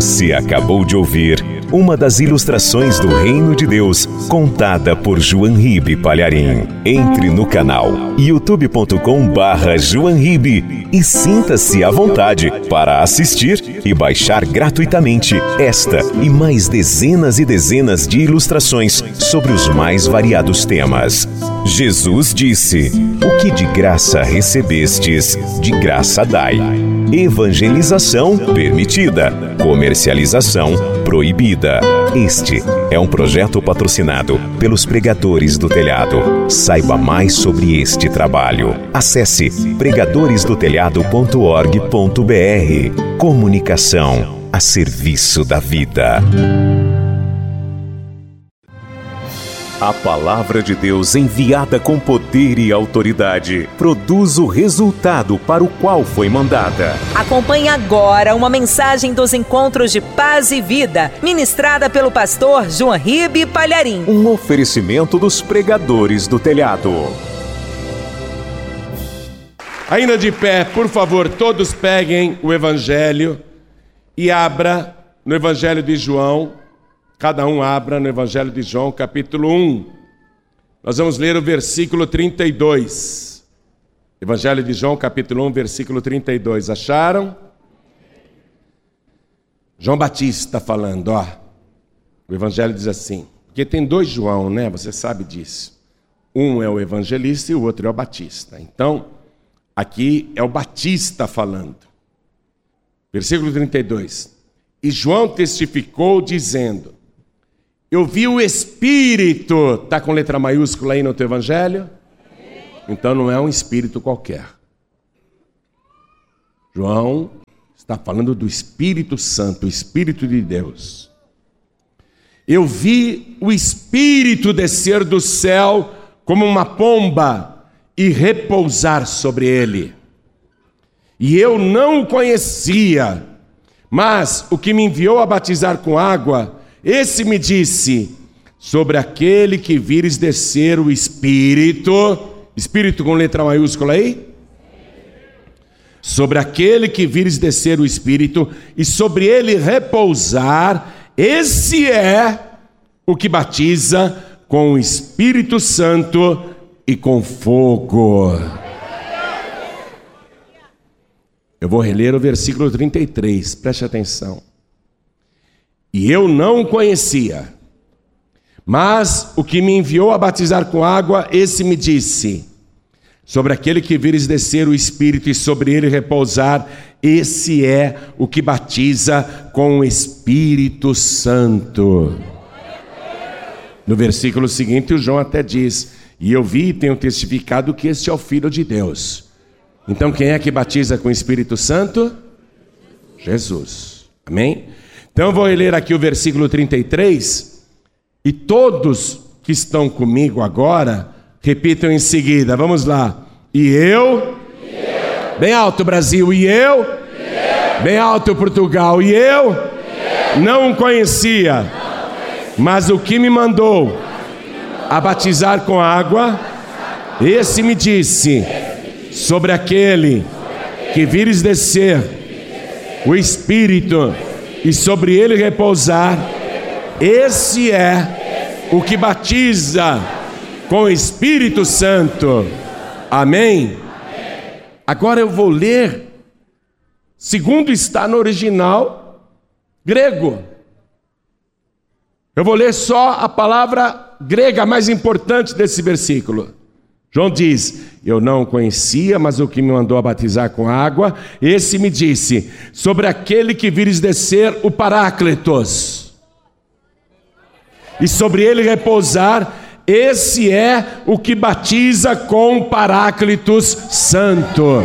Você acabou de ouvir uma das ilustrações do Reino de Deus, contada por João Ribe Palharim. Entre no canal youtube.com/João Ribe e sinta-se à vontade para assistir e baixar gratuitamente esta e mais dezenas e dezenas de ilustrações sobre os mais variados temas. Jesus disse: "O que de graça recebestes, de graça dai." Evangelização permitida, comercialização proibida. Este é um projeto patrocinado pelos Pregadores do Telhado. Saiba mais sobre este trabalho. Acesse pregadoresdotelhado.org.br. Comunicação a serviço da vida. A palavra de Deus, enviada com poder e autoridade, produz o resultado para o qual foi mandada. Acompanhe agora uma mensagem dos Encontros de Paz e Vida, ministrada pelo pastor João Ribe Palharim. Um oferecimento dos Pregadores do Telhado. Ainda de pé, por favor, todos peguem o Evangelho e abra no Evangelho de João. Cada um abra no Evangelho de João, capítulo 1. Nós vamos ler o versículo 32. Evangelho de João, capítulo 1, versículo 32. Acharam? João Batista falando, ó. O Evangelho diz assim, porque tem dois João, né? Você sabe disso. Um é o evangelista e o outro é o Batista. Então, aqui é o Batista falando. Versículo 32. E João testificou dizendo: eu vi o Espírito, está com letra maiúscula aí no teu Evangelho? Então não é um Espírito qualquer. João está falando do Espírito Santo, o Espírito de Deus. Eu vi o Espírito descer do céu como uma pomba e repousar sobre ele. E eu não o conhecia, mas o que me enviou a batizar com água, esse me disse: sobre aquele que vires descer o Espírito, Espírito com letra maiúscula aí? Sobre aquele que vires descer o Espírito e sobre ele repousar, esse é o que batiza com o Espírito Santo e com fogo. Eu vou reler o versículo 33, preste atenção. E eu não o conhecia, mas o que me enviou a batizar com água, esse me disse: sobre aquele que vires descer o Espírito e sobre ele repousar, esse é o que batiza com o Espírito Santo. No versículo seguinte, o João até diz: e eu vi e tenho testificado que este é o Filho de Deus. Então quem é que batiza com o Espírito Santo? Jesus. Amém? Então eu vou ler aqui o versículo 33, e todos que estão comigo agora, repitam em seguida, vamos lá. E eu, bem alto Brasil, e eu, bem alto Portugal, e eu, não o conhecia, mas o que me mandou a batizar com água, esse me disse: sobre aquele que vires descer o Espírito e sobre ele repousar, esse é o que batiza com o Espírito Santo. Amém? Agora eu vou ler, segundo está no original grego. Eu vou ler só a palavra grega mais importante desse versículo. João diz: eu não o conhecia, mas o que me mandou a batizar com água, esse me disse: sobre aquele que vires descer o Paráclitos, e sobre ele repousar, esse é o que batiza com o Paráclitos Santo.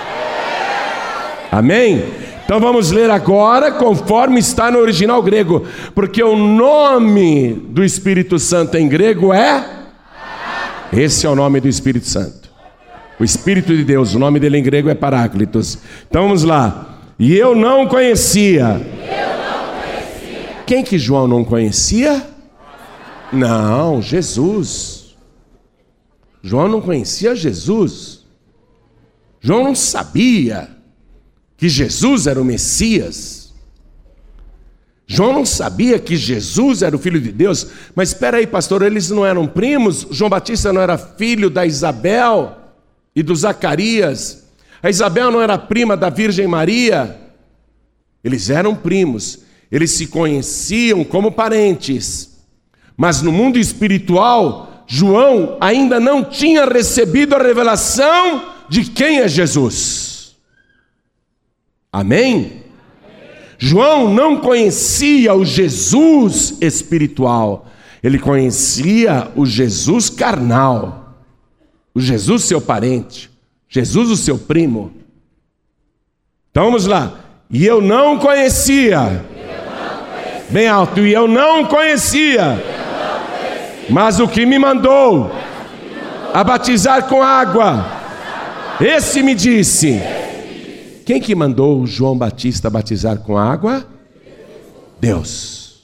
Amém? Então vamos ler agora conforme está no original grego, porque o nome do Espírito Santo em grego é... esse é o nome do Espírito Santo, o Espírito de Deus, o nome dele em grego é Paráclitos. Então vamos lá. E eu não conhecia. Quem que João não conhecia? Não, Jesus. João não conhecia Jesus. João não sabia que Jesus era o Messias. João não sabia que Jesus era o Filho de Deus. Mas espera aí, pastor, eles não eram primos? João Batista não era filho da Isabel e do Zacarias? A Isabel não era prima da Virgem Maria? Eles eram primos, eles se conheciam como parentes. Mas no mundo espiritual, João ainda não tinha recebido a revelação de quem é Jesus. Amém? João não conhecia o Jesus espiritual, ele conhecia o Jesus carnal, o Jesus seu parente, Jesus o seu primo. Então vamos lá. E eu não conhecia, bem alto, e eu não conhecia, mas o que me mandou a batizar com água, esse me disse. Quem que mandou João Batista batizar com água? Deus.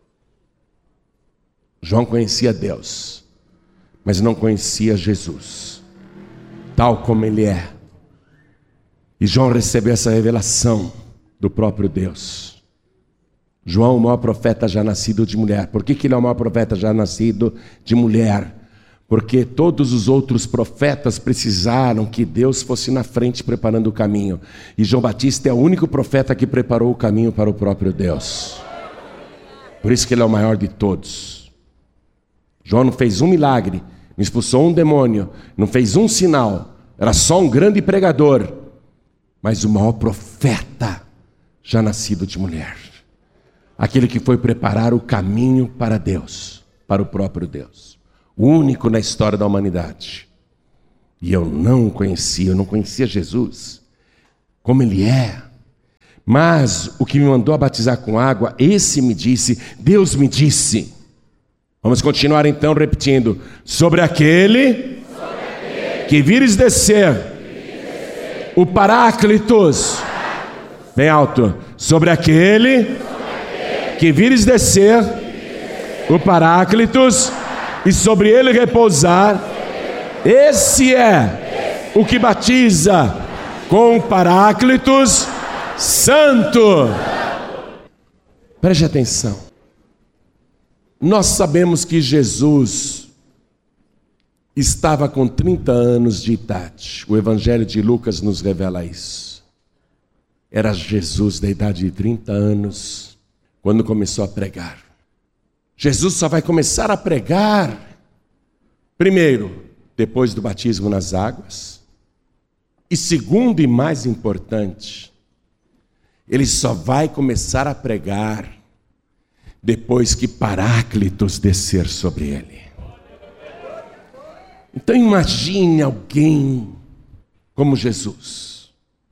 João conhecia Deus, mas não conhecia Jesus, tal como ele é. E João recebeu essa revelação do próprio Deus. João, o maior profeta já nascido de mulher. Por que ele é o maior profeta já nascido de mulher? Porque todos os outros profetas precisaram que Deus fosse na frente preparando o caminho. E João Batista é o único profeta que preparou o caminho para o próprio Deus. Por isso que ele é o maior de todos. João não fez um milagre, não expulsou um demônio, não fez um sinal. Era só um grande pregador. Mas o maior profeta já nascido de mulher. Aquele que foi preparar o caminho para Deus, para o próprio Deus. O único na história da humanidade. E eu não conhecia Jesus, como ele é. Mas o que me mandou a batizar com água, esse me disse, Deus me disse. Vamos continuar então repetindo. Sobre aquele que vires descer, o Paráclitos, bem alto. Sobre aquele que vires descer, o Paráclitos, e sobre ele repousar, esse é o que batiza com Paráclitos Santo. Preste atenção. Nós sabemos que Jesus estava com 30 anos de idade. O Evangelho de Lucas nos revela isso. Era Jesus da idade de 30 anos quando começou a pregar. Jesus só vai começar a pregar, primeiro, depois do batismo nas águas. E segundo e mais importante, ele só vai começar a pregar depois que Paráclitos descer sobre ele. Então imagine alguém como Jesus,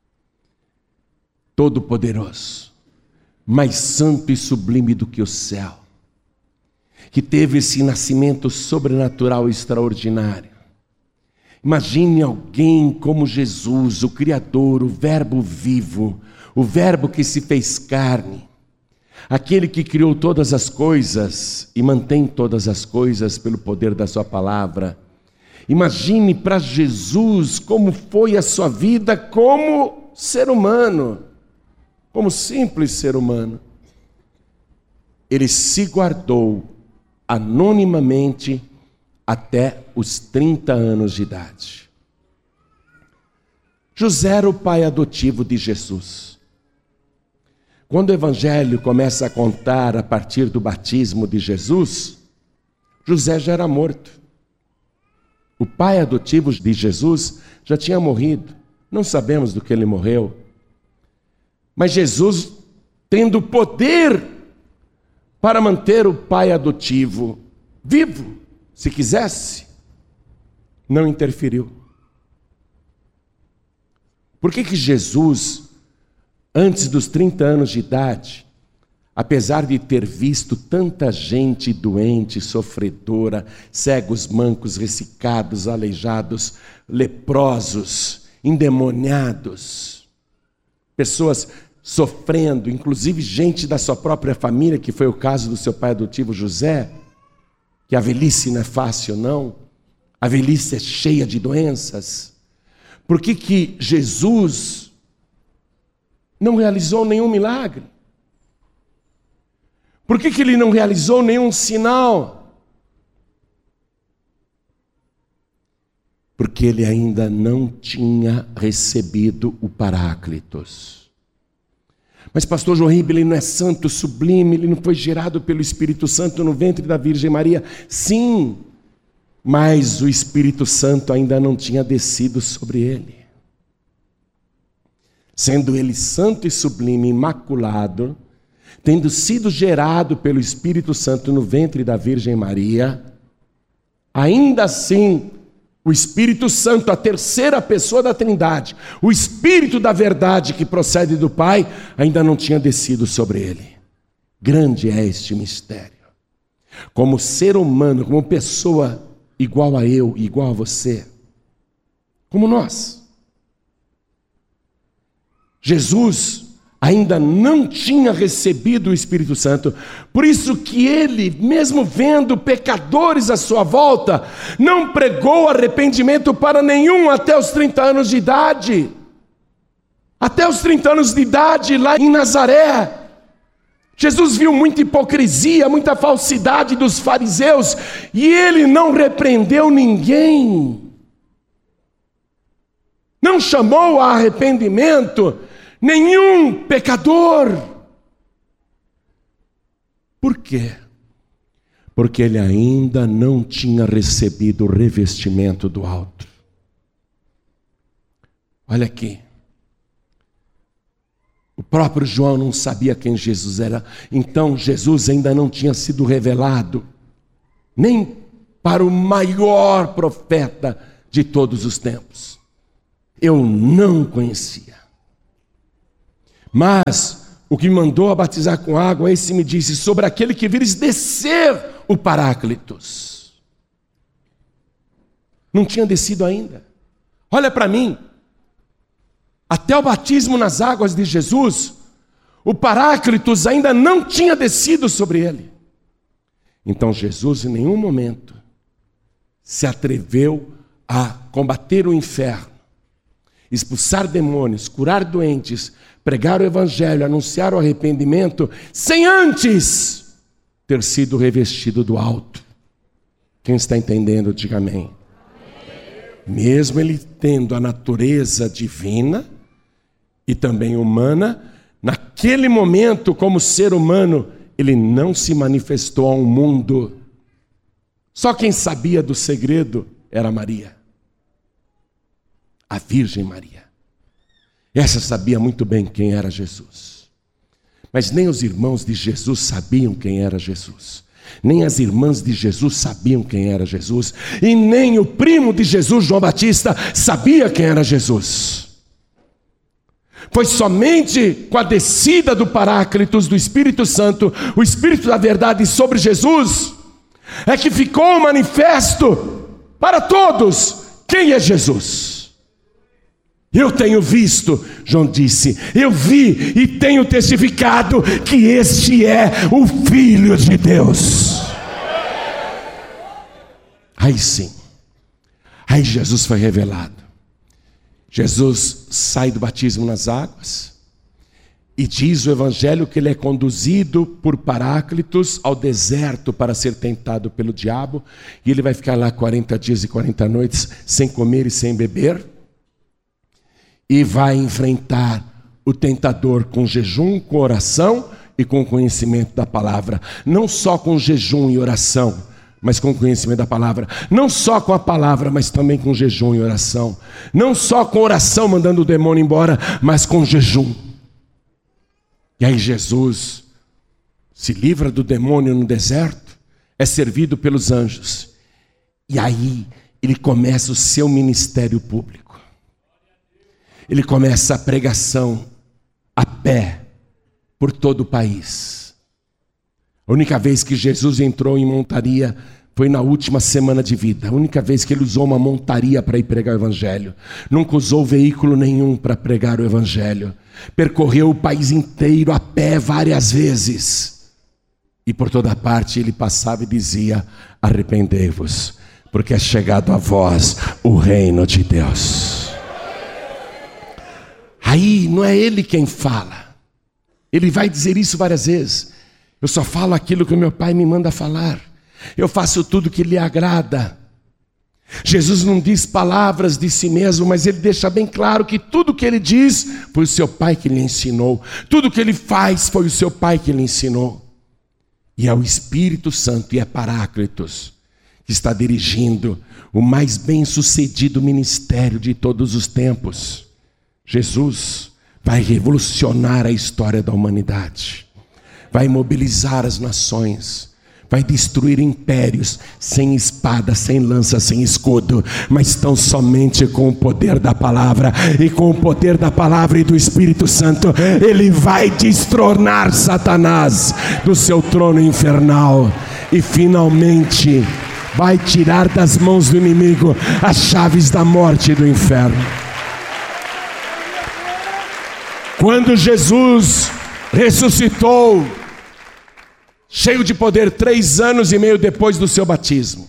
todo-poderoso, mais santo e sublime do que o céu, que teve esse nascimento sobrenatural extraordinário. Imagine alguém como Jesus, o Criador, o Verbo vivo, o Verbo que se fez carne, aquele que criou todas as coisas e mantém todas as coisas pelo poder da sua palavra. Imagine para Jesus como foi a sua vida como ser humano, como simples ser humano. Ele se guardou anonimamente até os 30 anos de idade. José era o pai adotivo de Jesus. Quando o Evangelho começa a contar a partir do batismo de Jesus, José já era morto. O pai adotivo de Jesus já tinha morrido. Não sabemos do que ele morreu. Mas Jesus, tendo poder para manter o pai adotivo vivo, se quisesse, não interferiu. Por que Jesus, antes dos 30 anos de idade, apesar de ter visto tanta gente doente, sofredora, cegos, mancos, ressecados, aleijados, leprosos, endemoniados, pessoas sofrendo, inclusive gente da sua própria família, que foi o caso do seu pai adotivo José, que a velhice não é fácil, não. A velhice é cheia de doenças. Por que Jesus não realizou nenhum milagre? Por que ele não realizou nenhum sinal? Porque ele ainda não tinha recebido o Paráclitos. Mas pastor João Ribe, ele não é santo, sublime, ele não foi gerado pelo Espírito Santo no ventre da Virgem Maria? Sim, mas o Espírito Santo ainda não tinha descido sobre ele. Sendo ele santo e sublime, imaculado, tendo sido gerado pelo Espírito Santo no ventre da Virgem Maria, ainda assim, o Espírito Santo, a terceira pessoa da Trindade, o Espírito da verdade que procede do Pai, ainda não tinha descido sobre ele. Grande é este mistério. Como ser humano, como pessoa igual a eu, igual a você, como nós. Jesus ainda não tinha recebido o Espírito Santo, por isso que ele, mesmo vendo pecadores à sua volta, não pregou arrependimento para nenhum até os 30 anos de idade. Até os 30 anos de idade, lá em Nazaré, Jesus viu muita hipocrisia, muita falsidade dos fariseus, e ele não repreendeu ninguém. Não chamou a arrependimento nenhum pecador. Por quê? Porque ele ainda não tinha recebido o revestimento do alto. Olha aqui. O próprio João não sabia quem Jesus era. Então Jesus ainda não tinha sido revelado nem para o maior profeta de todos os tempos. Eu não conhecia. Mas o que me mandou a batizar com água, esse me disse: sobre aquele que vires descer o Paráclitos. Não tinha descido ainda. Olha para mim. Até o batismo nas águas de Jesus, o Paráclitos ainda não tinha descido sobre ele. Então Jesus em nenhum momento se atreveu a combater o inferno, expulsar demônios, curar doentes, pregar o evangelho, anunciar o arrependimento, sem antes ter sido revestido do alto. Quem está entendendo, diga amém. Mesmo ele tendo a natureza divina e também humana, naquele momento, como ser humano, ele não se manifestou ao mundo. Só quem sabia do segredo era Maria, a Virgem Maria. Essa sabia muito bem quem era Jesus. Mas nem os irmãos de Jesus sabiam quem era Jesus. Nem as irmãs de Jesus sabiam quem era Jesus. E nem o primo de Jesus, João Batista, sabia quem era Jesus. Foi somente com a descida do Paráclitos, do Espírito Santo, o Espírito da verdade sobre Jesus, é que ficou manifesto para todos quem é Jesus. Eu tenho visto, João disse, eu vi e tenho testificado que este é o Filho de Deus. Aí sim, aí Jesus foi revelado. Jesus sai do batismo nas águas e diz o evangelho que ele é conduzido por Paráclitos ao deserto para ser tentado pelo diabo, e ele vai ficar lá 40 dias e 40 noites sem comer e sem beber, e vai enfrentar o tentador com jejum, com oração e com conhecimento da palavra. Não só com jejum e oração, mas com conhecimento da palavra. Não só com a palavra, mas também com jejum e oração. Não só com oração mandando o demônio embora, mas com jejum. E aí Jesus se livra do demônio no deserto, é servido pelos anjos. E aí ele começa o seu ministério público. Ele começa a pregação a pé por todo o país. A única vez que Jesus entrou em montaria foi na última semana de vida. A única vez que ele usou uma montaria para ir pregar o evangelho. Nunca usou veículo nenhum para pregar o evangelho. Percorreu o país inteiro a pé várias vezes. E por toda parte ele passava e dizia: arrependei-vos, porque é chegado a vós o reino de Deus. Aí não é ele quem fala. Ele vai dizer isso várias vezes. Eu só falo aquilo que o meu Pai me manda falar. Eu faço tudo que lhe agrada. Jesus não diz palavras de si mesmo, mas ele deixa bem claro que tudo que ele diz foi o seu Pai que lhe ensinou. Tudo que ele faz foi o seu Pai que lhe ensinou. E é o Espírito Santo e é Paráclitos que está dirigindo o mais bem-sucedido ministério de todos os tempos. Jesus vai revolucionar a história da humanidade. Vai mobilizar as nações, vai destruir impérios, sem espada, sem lança, sem escudo, mas tão somente com o poder da palavra, e com o poder da palavra e do Espírito Santo, ele vai destronar Satanás do seu trono infernal, e finalmente vai tirar das mãos do inimigo as chaves da morte e do inferno. Quando Jesus ressuscitou, cheio de poder, 3 anos e meio depois do seu batismo.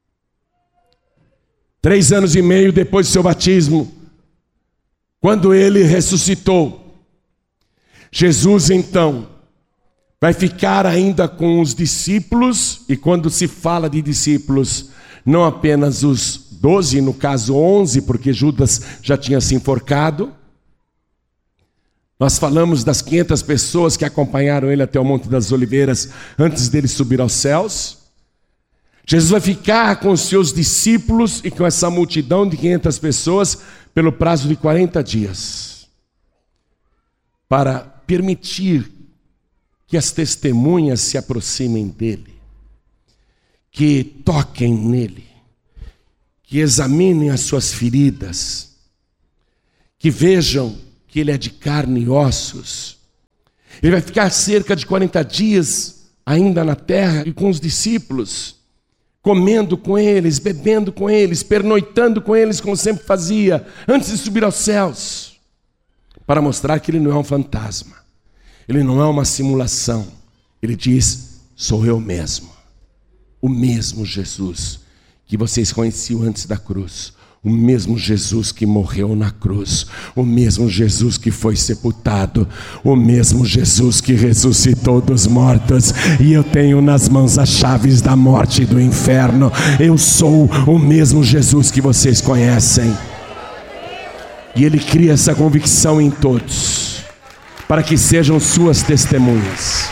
3 anos e meio depois do seu batismo, quando ele ressuscitou, Jesus então vai ficar ainda com os discípulos, e quando se fala de discípulos, não apenas os 12, no caso 11, porque Judas já tinha se enforcado. Nós falamos das 500 pessoas que acompanharam ele até o Monte das Oliveiras antes dele subir aos céus. Jesus vai ficar com os seus discípulos e com essa multidão de 500 pessoas pelo prazo de 40 dias, para permitir que as testemunhas se aproximem dele, que toquem nele, que examinem as suas feridas, que vejam que ele é de carne e ossos. Ele vai ficar cerca de 40 dias ainda na terra e com os discípulos, comendo com eles, bebendo com eles, pernoitando com eles, como sempre fazia, antes de subir aos céus, para mostrar que ele não é um fantasma, ele não é uma simulação. Ele diz: sou eu mesmo, o mesmo Jesus que vocês conheciam antes da cruz, o mesmo Jesus que morreu na cruz, o mesmo Jesus que foi sepultado, o mesmo Jesus que ressuscitou dos mortos, e eu tenho nas mãos as chaves da morte e do inferno. Eu sou o mesmo Jesus que vocês conhecem. E ele cria essa convicção em todos, para que sejam suas testemunhas.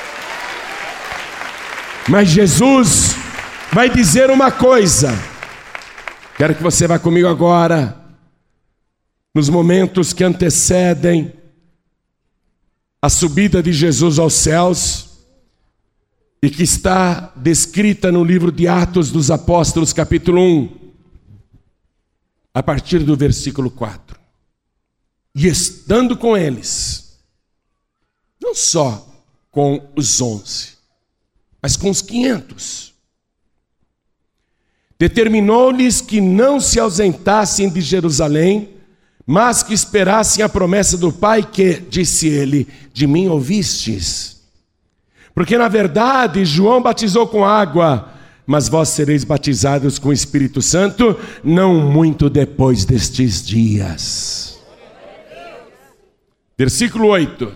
Mas Jesus vai dizer uma coisa. Quero que você vá comigo agora, nos momentos que antecedem a subida de Jesus aos céus, e que está descrita no livro de Atos dos Apóstolos, capítulo 1, a partir do versículo 4. E estando com eles, não só com os 11, mas com os 500, determinou-lhes que não se ausentassem de Jerusalém, mas que esperassem a promessa do Pai que, disse ele, de mim ouvistes. Porque na verdade João batizou com água, mas vós sereis batizados com o Espírito Santo, não muito depois destes dias. Versículo 8.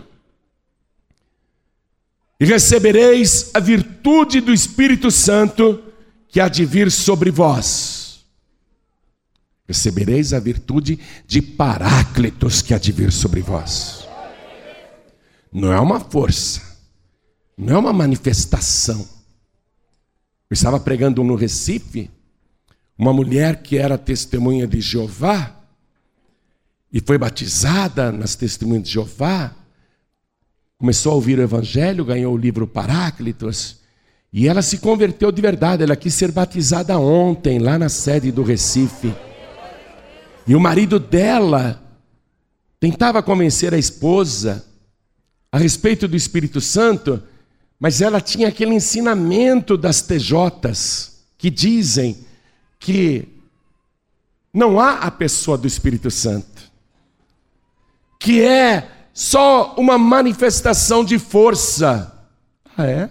E recebereis a virtude do Espírito Santo, que há de vir sobre vós. Recebereis a virtude de Paráclitos, que há de vir sobre vós. Não é uma força, não é uma manifestação. Eu estava pregando no Recife, uma mulher que era testemunha de Jeová, e foi batizada nas testemunhas de Jeová, começou a ouvir o Evangelho, ganhou o livro Paráclitos, e ela se converteu de verdade. Ela quis ser batizada ontem, lá na sede do Recife. E o marido dela tentava convencer a esposa a respeito do Espírito Santo, mas ela tinha aquele ensinamento das TJs, que dizem que não há a pessoa do Espírito Santo, que é só uma manifestação de força. Ah, é?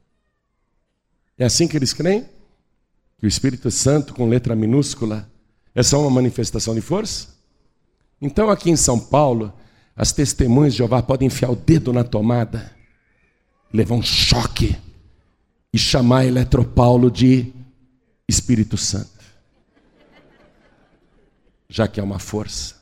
É assim que eles creem? Que o Espírito Santo, com letra minúscula, é só uma manifestação de força? Então aqui em São Paulo, as testemunhas de Jeová podem enfiar o dedo na tomada levar um choque e chamar Eletropaulo de Espírito Santo. Já que é uma força.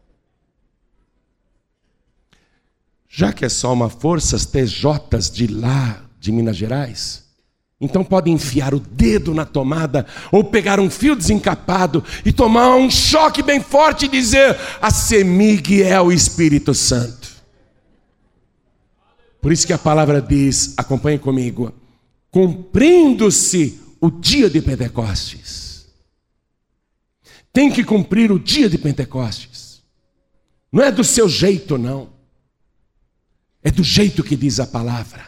Já que é só uma força, as TJs de lá, de Minas Gerais, então podem enfiar o dedo na tomada ou pegar um fio desencapado e tomar um choque bem forte e dizer: a CEMIG é o Espírito Santo. Por isso que a palavra diz, acompanhe comigo, cumprindo-se o dia de Pentecostes. Tem que cumprir o dia de Pentecostes. Não é do seu jeito, não. É do jeito que diz a palavra.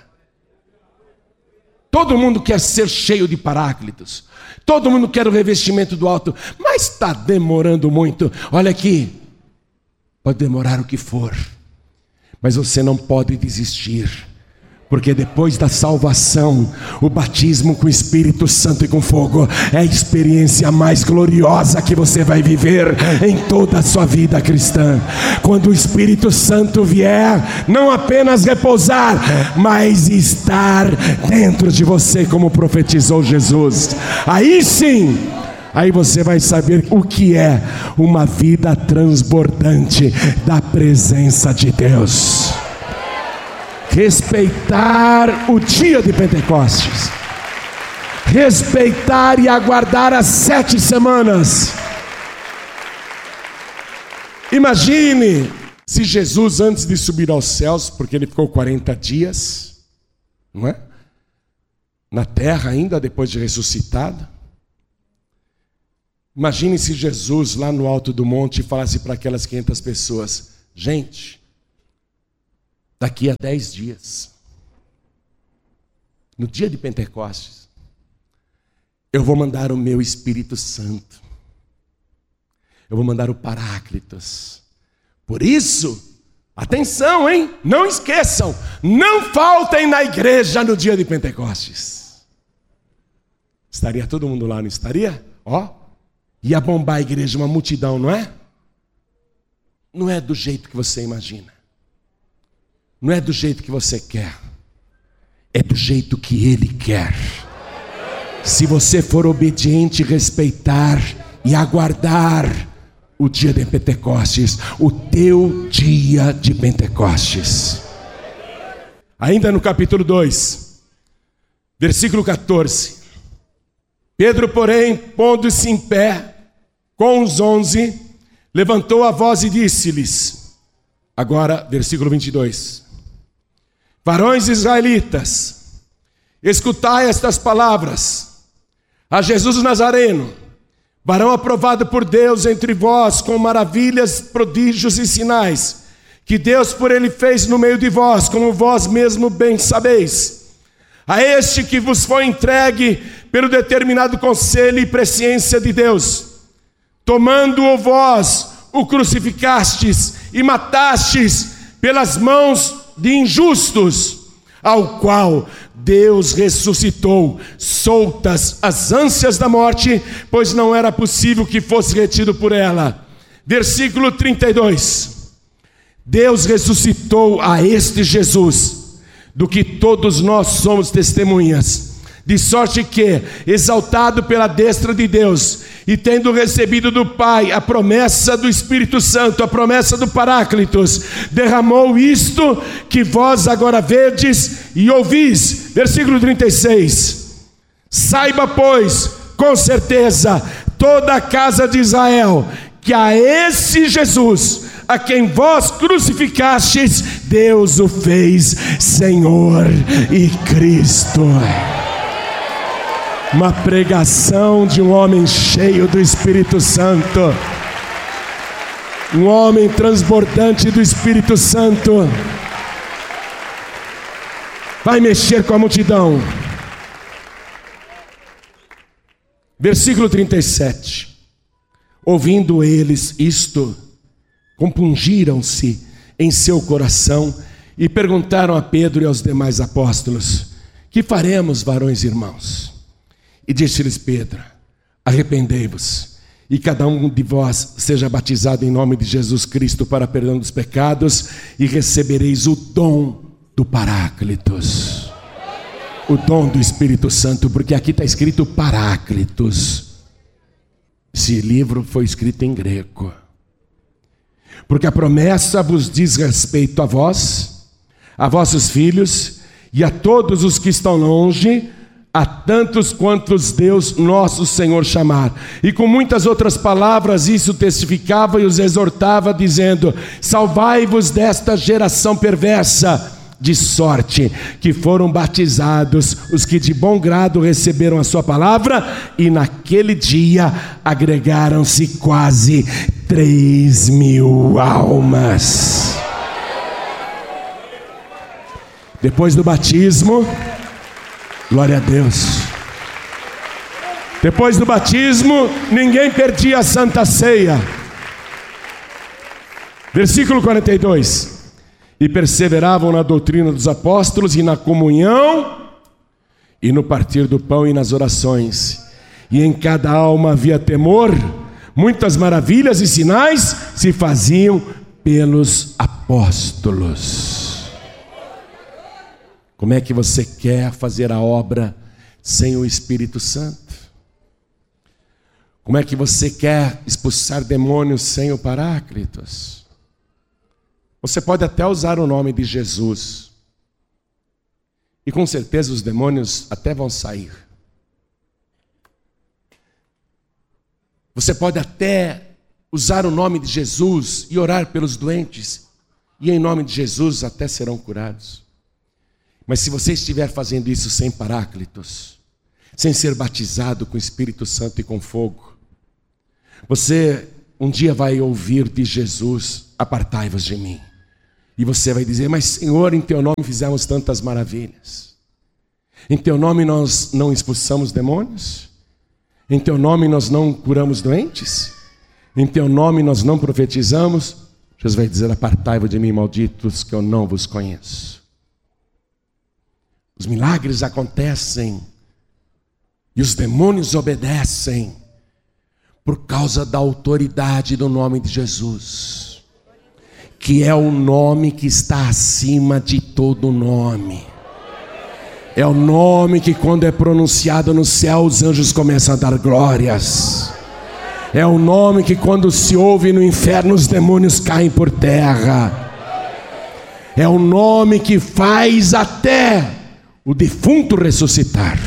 Todo mundo quer ser cheio de Paráclitos. Todo mundo quer o revestimento do alto. Mas está demorando muito. Olha aqui. Pode demorar o que for. Mas você não pode desistir. Porque depois da salvação, o batismo com o Espírito Santo e com fogo é a experiência mais gloriosa que você vai viver em toda a sua vida cristã. Quando o Espírito Santo vier, não apenas repousar, mas estar dentro de você, como profetizou Jesus. Aí sim, aí você vai saber o que é uma vida transbordante da presença de Deus. Respeitar o dia de Pentecostes. Respeitar e aguardar as 7 semanas. Imagine se Jesus, antes de subir aos céus, porque ele ficou 40 dias, não é? Na terra ainda, depois de ressuscitado. Imagine se Jesus, lá no alto do monte, falasse para aquelas 500 pessoas: gente, daqui a 10 dias, no dia de Pentecostes, eu vou mandar o meu Espírito Santo. Eu vou mandar o Paráclitos. Por isso, atenção, hein? Não esqueçam, não faltem na igreja no dia de Pentecostes. Estaria todo mundo lá, não estaria? Ó, ia bombar a igreja, uma multidão, não é? Não é do jeito que você imagina. Não é do jeito que você quer. É do jeito que Ele quer. Se você for obediente, respeitar e aguardar o dia de Pentecostes, o teu dia de Pentecostes. Ainda no capítulo 2, versículo 14. Pedro, porém, pondo-se em pé com os 11, levantou a voz e disse-lhes, agora, versículo 22. Varões israelitas, escutai estas palavras. A Jesus Nazareno, varão aprovado por Deus entre vós, com maravilhas, prodígios e sinais, que Deus por ele fez no meio de vós, como vós mesmo bem sabeis. A este que vos foi entregue pelo determinado conselho e presciência de Deus, tomando-o vós, o crucificastes e matastes pelas mãos de injustos, ao qual Deus ressuscitou, soltas as ânsias da morte, pois não era possível que fosse retido por ela. Versículo 32. Deus ressuscitou a este Jesus, do que todos nós somos testemunhas, de sorte que, exaltado pela destra de Deus, e tendo recebido do Pai a promessa do Espírito Santo, a promessa do Paráclitos, derramou isto que vós agora vedes e ouvis. Versículo 36. Saiba, pois, com certeza, toda a casa de Israel, que a esse Jesus, a quem vós crucificastes, Deus o fez Senhor e Cristo. Uma pregação de um homem cheio do Espírito Santo, um homem transbordante do Espírito Santo, vai mexer com a multidão. Versículo 37. Ouvindo eles isto, compungiram-se em seu coração e perguntaram a Pedro e aos demais apóstolos: que faremos, varões irmãos? E disse-lhes Pedro: arrependei-vos, e cada um de vós seja batizado em nome de Jesus Cristo para perdão dos pecados, e recebereis o dom do Paráclitos. o dom do Espírito Santo, porque aqui está escrito Paráclitos. Esse livro foi escrito em grego. Porque a promessa vos diz respeito a vós, a vossos filhos e a todos os que estão longe, a tantos quantos Deus nosso Senhor chamar. E com muitas outras palavras isso testificava e os exortava, dizendo: salvai-vos desta geração perversa. De sorte que foram batizados os que de bom grado receberam a sua palavra, e naquele dia agregaram-se quase 3.000 almas. Depois do batismo, glória a Deus. Depois do batismo, ninguém perdia a Santa Ceia. Versículo 42. E perseveravam na doutrina dos apóstolos e na comunhão, e no partir do pão e nas orações. E em cada alma havia temor, muitas maravilhas e sinais se faziam pelos apóstolos. Como é que você quer fazer a obra sem o Espírito Santo? Como é que você quer expulsar demônios sem o Paráclitos? Você pode até usar o nome de Jesus, e com certeza os demônios até vão sair. Você pode até usar o nome de Jesus e orar pelos doentes, e em nome de Jesus até serão curados. Mas se você estiver fazendo isso sem Paráclitos, sem ser batizado com o Espírito Santo e com fogo, você um dia vai ouvir de Jesus: apartai-vos de mim. E você vai dizer: mas Senhor, em teu nome fizemos tantas maravilhas. Em teu nome nós não expulsamos demônios. Em teu nome nós não curamos doentes. Em teu nome nós não profetizamos. Jesus vai dizer: apartai-vos de mim, malditos, que eu não vos conheço. Os milagres acontecem e os demônios obedecem por causa da autoridade do nome de Jesus, que é o nome que está acima de todo nome. É o nome que, quando é pronunciado no céu, os anjos começam a dar glórias. É o nome que, quando se ouve no inferno, os demônios caem por terra. É o nome que faz até o defunto ressuscitar.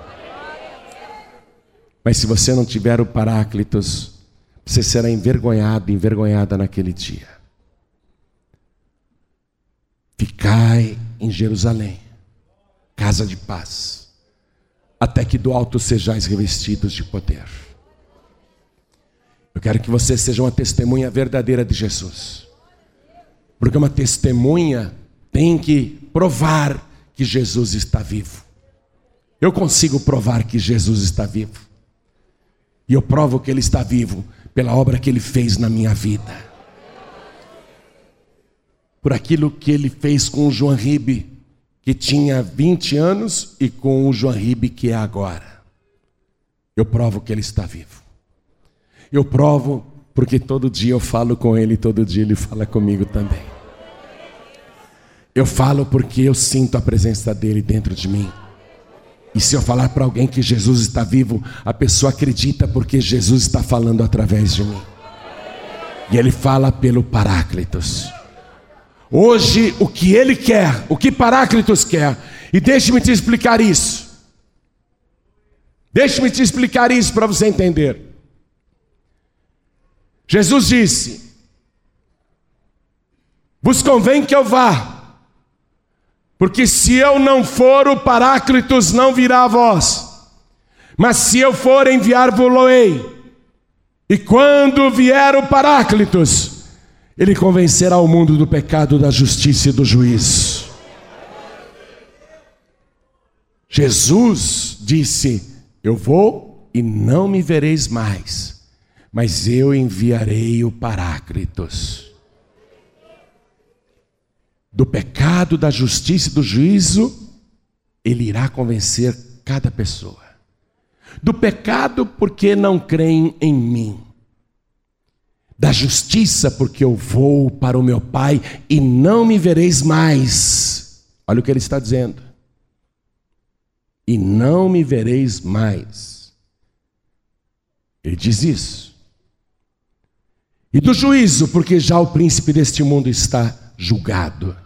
Mas se você não tiver o Paráclitos, você será envergonhado, envergonhada naquele dia. Ficai em Jerusalém, casa de paz, até que do alto sejais revestidos de poder. Eu quero que você seja uma testemunha verdadeira de Jesus, porque uma testemunha tem que provar que Jesus está vivo. Eu consigo provar que Jesus está vivo, e eu provo que Ele está vivo pela obra que Ele fez na minha vida, por aquilo que Ele fez com o João Ribe, que tinha 20 anos, e com o João Ribe que é agora. Eu provo que Ele está vivo. Eu provo porque todo dia eu falo com Ele, todo dia Ele fala comigo também. Eu falo porque eu sinto a presença dEle dentro de mim. E se eu falar para alguém que Jesus está vivo, a pessoa acredita porque Jesus está falando através de mim. E Ele fala pelo Paráclitos. Hoje, o que Ele quer, o que Paráclitos quer, e deixe-me te explicar isso. Deixe-me te explicar isso para você entender. Jesus disse: vos convém que eu vá, porque se eu não for, o Paráclitos não virá a vós, mas se eu for, enviar-vos-ei. E quando vier o Paráclitos, Ele convencerá o mundo do pecado, da justiça e do juízo. Jesus disse: eu vou e não me vereis mais, mas eu enviarei o Paráclitos. Do pecado, da justiça e do juízo, Ele irá convencer cada pessoa. Do pecado, porque não creem em mim. Da justiça, porque eu vou para o meu Pai e não me vereis mais. Olha o que Ele está dizendo. e não me vereis mais. Ele diz isso. E do juízo, porque já o príncipe deste mundo está julgado.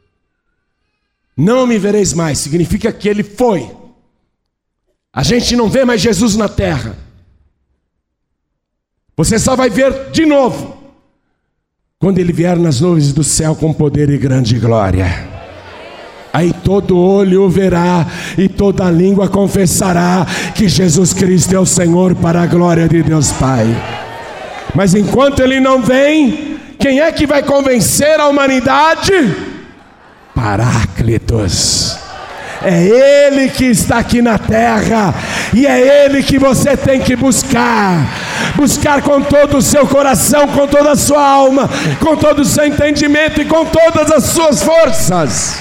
Não me vereis mais, significa que ele foi. A gente não vê mais Jesus na terra. Você só vai ver de novo quando ele vier nas nuvens do céu com poder e grande glória. Aí todo olho o verá e toda língua confessará que Jesus Cristo é o Senhor, para a glória de Deus Pai. Mas enquanto ele não vem, quem é que vai convencer a humanidade? Paráclitos. É Ele que está aqui na terra, e é Ele que você tem que buscar com todo o seu coração, com toda a sua alma, com todo o seu entendimento e com todas as suas forças.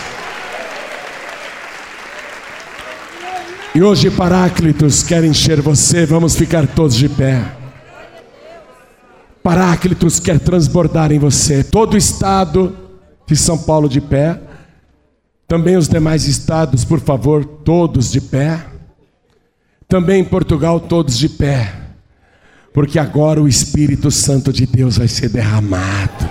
E hoje Paráclitos quer encher você. Vamos ficar todos de pé. Paráclitos quer transbordar em você. Todo o estado de São Paulo de pé. Também os demais estados, por favor, todos de pé. Também em Portugal, todos de pé. Porque agora o Espírito Santo de Deus vai ser derramado.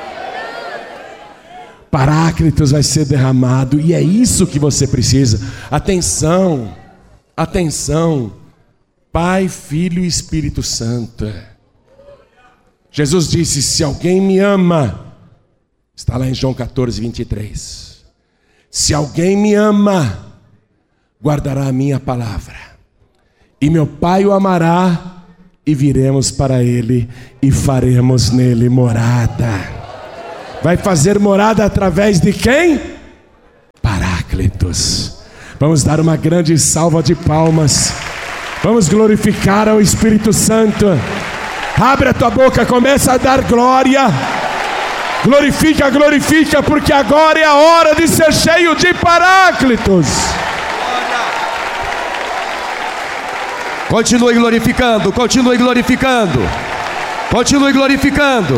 Paráclitos vai ser derramado. E é isso que você precisa. Atenção, atenção. Pai, Filho e Espírito Santo. Jesus disse: se alguém me ama, está lá em João 14, 23. Se alguém me ama, guardará a minha palavra, e meu Pai o amará, e viremos para ele, e faremos nele morada. Vai fazer morada através de quem? Paráclitos. Vamos dar uma grande salva de palmas. Vamos glorificar ao Espírito Santo. Abre a tua boca, começa a dar glória. Glorifica, glorifica, porque agora é a hora de ser cheio de Paráclitos. Continue glorificando, continue glorificando, continue glorificando.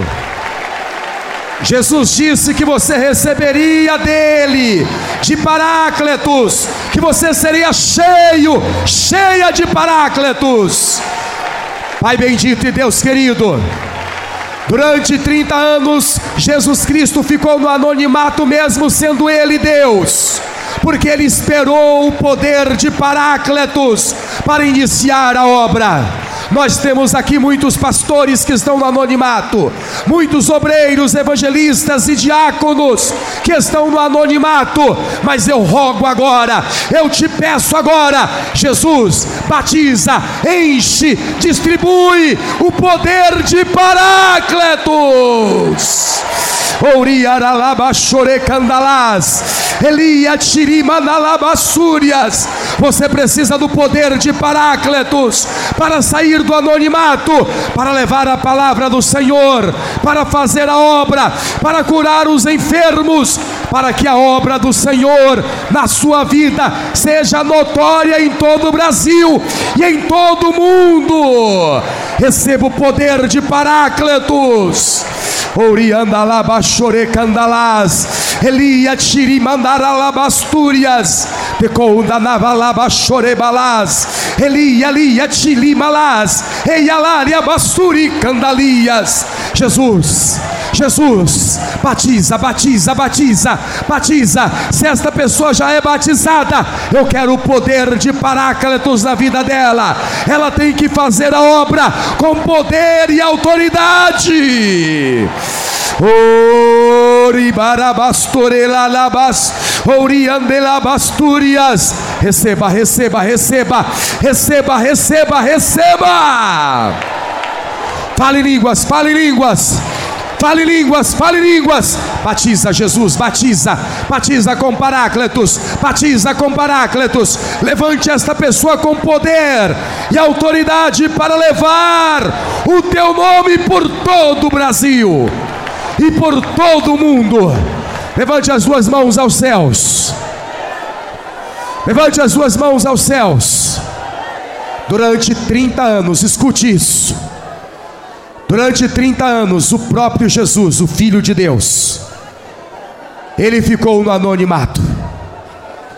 Jesus disse que você receberia dele, de Paráclitos, que você seria cheio, cheia de Paráclitos. Pai bendito e Deus querido, durante 30 anos, Jesus Cristo ficou no anonimato, mesmo sendo Ele Deus, porque Ele esperou o poder de Paráclitos para iniciar a obra. Nós temos aqui muitos pastores que estão no anonimato, muitos obreiros, evangelistas e diáconos que estão no anonimato, mas eu rogo agora, eu te peço agora, Jesus, batiza, enche, distribui o poder de Paráclitos. Você precisa do poder de Paráclitos para sair do anonimato, para levar a palavra do Senhor, para fazer a obra, para curar os enfermos, para que a obra do Senhor na sua vida seja notória em todo o Brasil e em todo o mundo. Receba o poder de Paráclitos. Oriandalabachore-candalás, Elia Tirimandaralabastúrias, Pecondanavalabachore-balás, Elia Tilimalás, Eialária Basturi Candalias. Jesus, Jesus, batiza, batiza, batiza, batiza. Se esta pessoa já é batizada, eu quero o poder de Paráclitos na vida dela. Ela tem que fazer a obra com poder e autoridade. Receba, receba, receba, receba, receba, receba. Fale línguas, fale línguas. Fale línguas, fale línguas. Batiza, Jesus, batiza. Batiza com Paráclitos. Batiza com Paráclitos. Levante esta pessoa com poder e autoridade para levar o teu nome por todo o Brasil e por todo o mundo. Levante as suas mãos aos céus. Levante as suas mãos aos céus. Durante 30 anos, escute isso. Durante 30 anos, o próprio Jesus, o Filho de Deus, ele ficou no anonimato.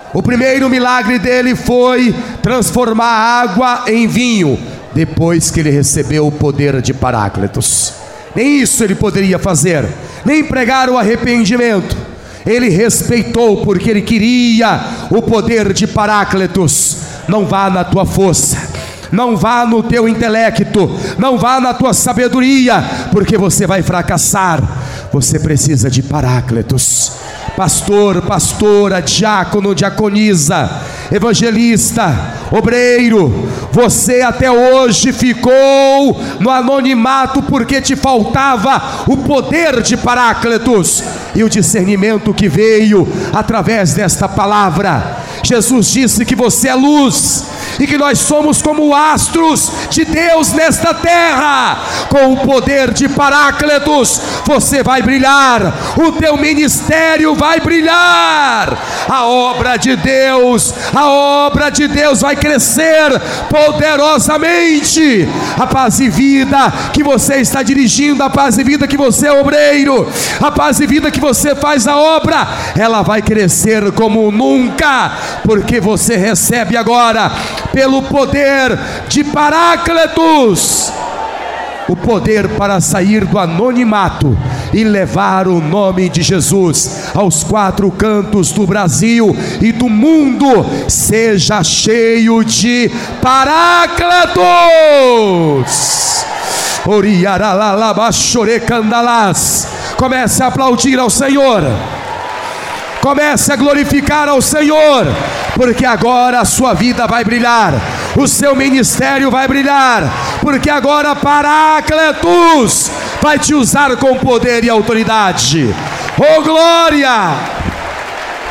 O primeiro milagre dele foi transformar água em vinho, depois que ele recebeu o poder de Paráclitos. Nem isso ele poderia fazer, nem pregar o arrependimento. Ele respeitou porque ele queria o poder de Paráclitos. Não vá na tua força, não vá no teu intelecto, não vá na tua sabedoria, porque você vai fracassar. Você precisa de Paráclitos. Pastor, pastora, diácono, diaconisa, evangelista, obreiro, você até hoje ficou no anonimato porque te faltava o poder de Paráclitos e o discernimento que veio através desta palavra. Jesus disse que você é luz e que nós somos como astros de Deus nesta terra. Com o poder de Paráclitos você vai brilhar, o teu ministério vai brilhar, a obra de Deus vai crescer poderosamente. A Paz e Vida que você está dirigindo, a Paz e Vida que você é obreiro, a Paz e Vida que você faz a obra, ela vai crescer como nunca, porque você recebe agora, pelo poder de Paráclitos, o poder para sair do anonimato e levar o nome de Jesus aos quatro cantos do Brasil e do mundo. Seja cheio de Paráclitos. Comece a aplaudir ao Senhor, comece a glorificar ao Senhor, porque agora a sua vida vai brilhar, o seu ministério vai brilhar, porque agora Paráclitos vai te usar com poder e autoridade. Oh glória!